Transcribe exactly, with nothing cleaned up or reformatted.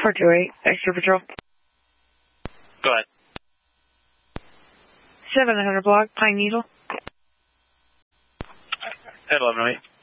four two eight, extra patrol. Go ahead. seven hundred block, Pine Needle. At eleven oh eight.